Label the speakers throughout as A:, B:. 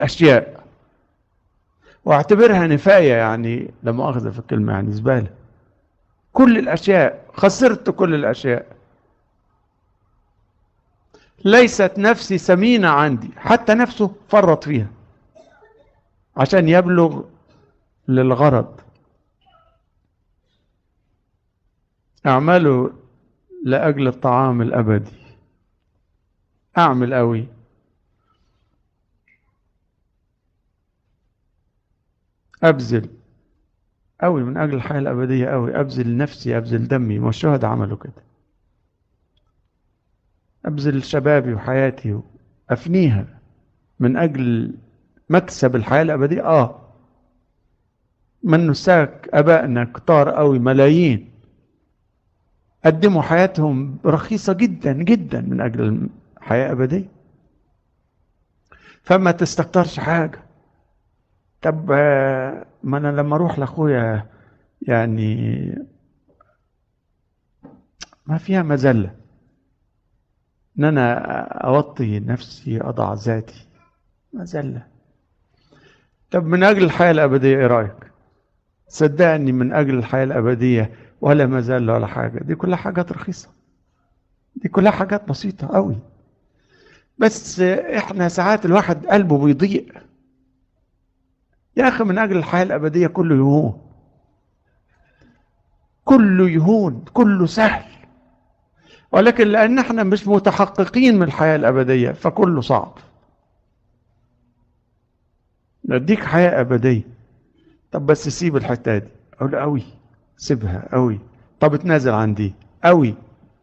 A: أشياء واعتبرها نفاية، يعني لا مؤاخذة في الكلمة، يعني زبالة. كل الأشياء، خسرت كل الأشياء. ليست نفسي ثمينة عندي، حتى نفسه فرط فيها عشان يبلغ للغرض. أعمله لأجل الطعام الأبدي. أعمل أوي، أبذل أوي من أجل الحياة الأبدية، أوي أبذل نفسي، أبذل دمي. ما الشهداء عملوا كده. أبذل شبابي وحياتي وأفنيها من أجل مكسب الحياة الأبدية. من نساك أبائنا كتار أوي، ملايين قدموا حياتهم رخيصة جدا جدا من أجل الحياة الأبدية. فما تستكترش حاجة. طب ما أنا لما أروح لأخويا يعني ما فيها مذلة إن أنا أوطي نفسي، أضع ذاتي، مذلة. طب من أجل الحياة الأبدية إيه رأيك؟ صدقني من أجل الحياة الأبدية ولا مذلة ولا حاجة. دي كلها حاجات رخيصة، دي كلها حاجات بسيطة قوي. بس إحنا ساعات الواحد قلبه بيضيق. يا أخي من أجل الحياة الأبدية كله يهون، كله يهون، كله سهل. ولكن لأن احنا مش متحققين من الحياة الأبدية فكله صعب. نديك حياة أبدية، طب بس سيب الحتة دي، أقول قوي سيبها قوي. طب اتنازل عن دي قوي.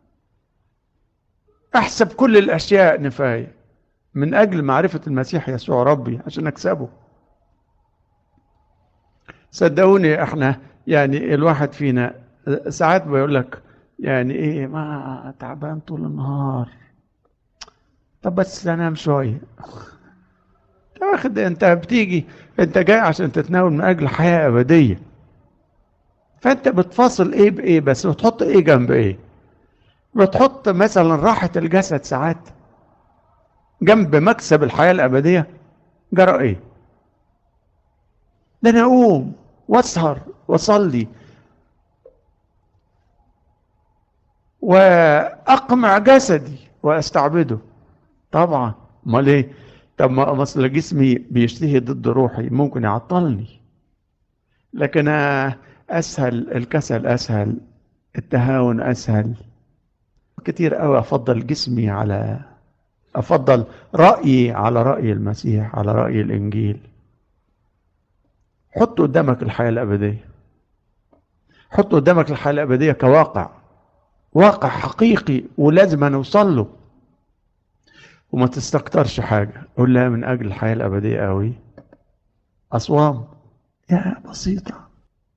A: أحسب كل الأشياء نفاية من أجل معرفة المسيح يسوع ربي عشان أكسبه. صدقوني احنا يعني الواحد فينا ساعات بيقول لك يعني ايه، ما تعبان طول النهار، طب بس انام شويه. واخد انت بتيجي، انت جاي عشان تتناول من اجل حياه ابديه، فانت بتفاصل ايه بايه، بس بتحط ايه جنب ايه. بتحط مثلا راحه الجسد ساعات جنب مكسب الحياه الابديه. جرى ايه؟ ده انا اقوم واسهر واصلي واقمع جسدي واستعبده. طبعا، امال ايه؟ طب ما اصل جسمي بيشتهي ضد روحي، ممكن يعطلني. لكن اسهل الكسل، اسهل التهاون، اسهل كتير قوي. افضل جسمي على، افضل رايي على راي المسيح، على راي الانجيل. حط قدامك الحياه الابديه، حط قدامك الحياه الابديه كواقع، واقع حقيقي ولازم نوصل له. وما تستكترش حاجه، قول لها من اجل الحياه الابديه قوي. اصوام يا بسيطه،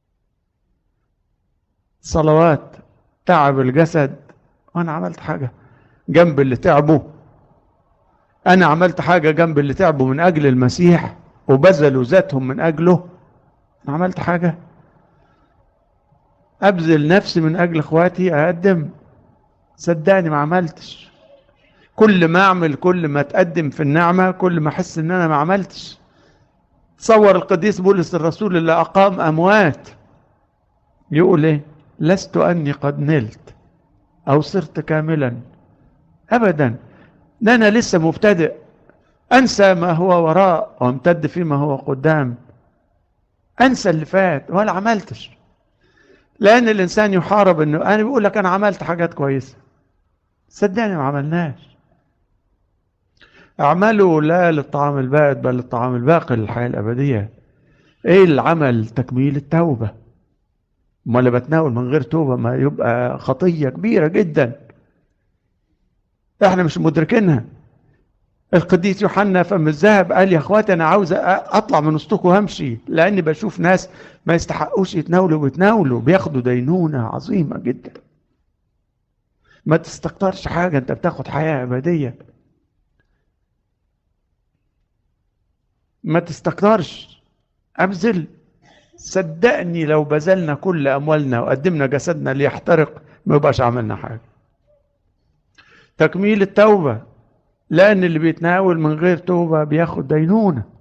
A: صلوات، تعب الجسد. وانا عملت حاجه جنب اللي تعبوا؟ انا عملت حاجه جنب اللي تعبوا من اجل المسيح وبذلوا ذاتهم من اجله؟ انا عملت حاجه؟ ابذل نفسي من اجل اخواتي، اقدم؟ صدقني ما عملتش. كل ما اعمل، كل ما اتقدم في النعمه، كل ما احس ان انا ما عملتش. تصور القديس بولس الرسول اللي اقام اموات يقول ايه؟ لست اني قد نلت او صرت كاملا، ابدا، ده انا لسه مبتدئ. انسى ما هو وراء وامتد فيما هو قدام. انسى اللي فات ولا عملتش. لان الانسان يحارب انه انا بيقول لك انا عملت حاجات كويسه. صدقني ما عملناش. اعملوا لا للطعام البائد بل للطعام الباقي للحياه الابديه. ايه العمل؟ تكميل التوبه. ما اللي بتناول من غير توبه ما يبقى خطيه كبيره جدا، احنا مش مدركينها. القديس يوحنا فم الذهب قال يا اخواتي انا عاوز اطلع من وسطكم وامشي، لاني بشوف ناس ما يستحقوش يتناولوا ويتناولوا، بياخدوا دينونه عظيمه جدا. ما تستكترش حاجه، انت بتاخد حياه ابديه. ما تستكترش، ابذل. صدقني لو بذلنا كل اموالنا وقدمنا جسدنا ليحترق ما يبقاش عملنا حاجه. تكميل التوبه، لان اللي بيتناول من غير توبه بياخد دينونه.